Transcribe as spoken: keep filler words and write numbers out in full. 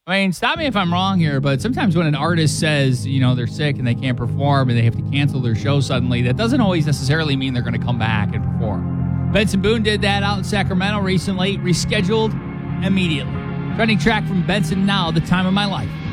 I mean, stop me if I'm wrong here, but sometimes when an artist says, you know, they're sick and they can't perform and they have to cancel their show suddenly, that doesn't always necessarily mean they're going to come back and perform. Benson Boone did that out in Sacramento recently, rescheduled immediately. Trending track from Benson now, The Time of My Life.